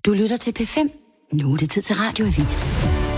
Du lytter til P5. Nu er det tid til radioavis.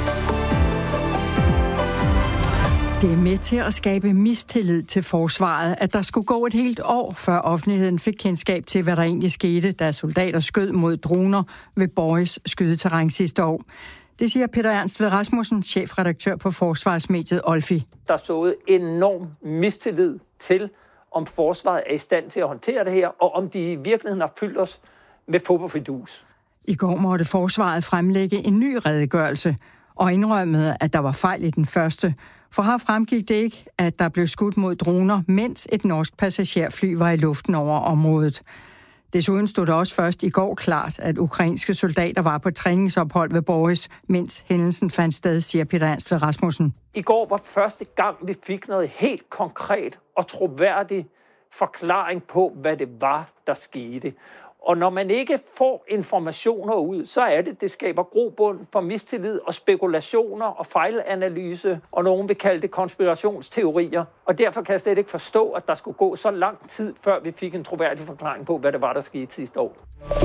Det er med til at skabe mistillid til forsvaret, at der skulle gå et helt år, før offentligheden fik kendskab til, hvad der egentlig skete, da soldater skød mod droner ved Borges skydeterræn sidste år. Det siger Peter Ernst Ved Rasmussen, chefredaktør på forsvarsmediet Olfi. Der er sået enorm mistillid til, om forsvaret er i stand til at håndtere det her, og om de i virkeligheden har fyldt os med fup og fidus. I går måtte forsvaret fremlægge en ny redegørelse og indrømmede, at der var fejl i den første. For her fremgik det ikke, at der blev skudt mod droner, mens et norsk passagerfly var i luften over området. Desuden stod det også først i går klart, at ukrainske soldater var på træningsophold ved Borges, mens hændelsen fandt sted, siger Peter Ernst Ved Rasmussen. I går var første gang, vi fik noget helt konkret og troværdig forklaring på, hvad det var, der skete. Og når man ikke får informationer ud, så er det skaber grobund for mistillid og spekulationer og fejlanalyse, og nogen vil kalde det konspirationsteorier. Og derfor kan jeg slet ikke forstå, at der skulle gå så lang tid, før vi fik en troværdig forklaring på, hvad det var, der skete sidste år.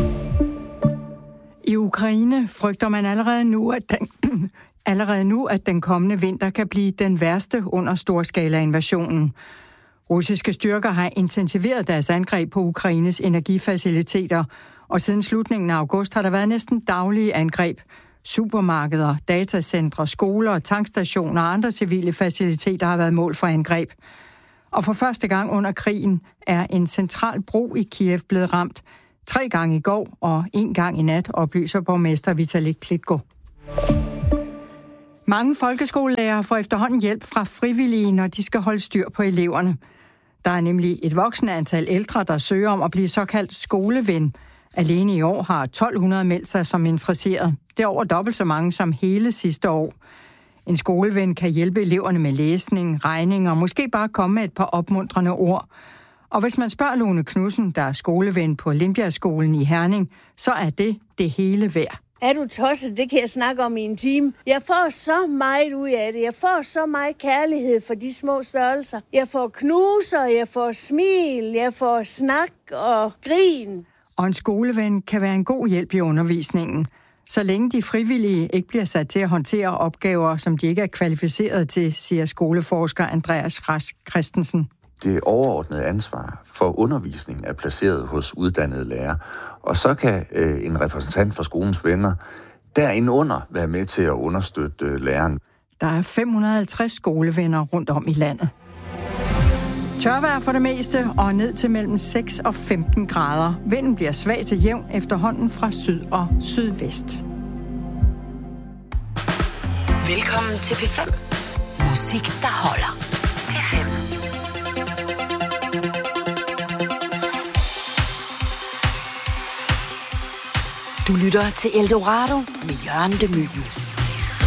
I Ukraine frygter man allerede nu, at den kommende vinter kan blive den værste under storskala-invasionen. Russiske styrker har intensiveret deres angreb på Ukraines energifaciliteter, og siden slutningen af august har der været næsten daglige angreb. Supermarkeder, datacentre, skoler, tankstationer og andre civile faciliteter har været mål for angreb. Og for første gang under krigen er en central bro i Kiev blevet ramt 3 gange i går og 1 gang i nat, oplyser borgmester Vitali Klitko. Mange folkeskolelærere får efterhånden hjælp fra frivillige, når de skal holde styr på eleverne. Der er nemlig et voksende antal ældre, der søger om at blive såkaldt skoleven. Alene i år har 1200 meldt sig som interesseret. Det er over dobbelt så mange som hele sidste år. En skoleven kan hjælpe eleverne med læsning, regning og måske bare komme med et par opmuntrende ord. Og hvis man spørger Lone Knudsen, der er skoleven på Lindbjergskolen i Herning, så er det hele værd. Er du tosset? Det kan jeg snakke om i en time. Jeg får så meget ud af det. Jeg får så meget kærlighed for de små størrelser. Jeg får knuser, jeg får smil, jeg får snak og grin. Og en skoleven kan være en god hjælp i undervisningen, så længe de frivillige ikke bliver sat til at håndtere opgaver, som de ikke er kvalificeret til, siger skoleforsker Andreas Rask Christensen. Det overordnede ansvar for undervisningen er placeret hos uddannede lærere. Og så kan en repræsentant for skolens venner derindunder være med til at understøtte læreren. Der er 550 skolevenner rundt om i landet. Tørvejr for det meste og ned til mellem 6 og 15 grader. Vinden bliver svag til jævn efterhånden fra syd og sydvest. Velkommen til P5. Musik, der holder. P5. Du lytter til Eldorado med Jørgen de Mylius.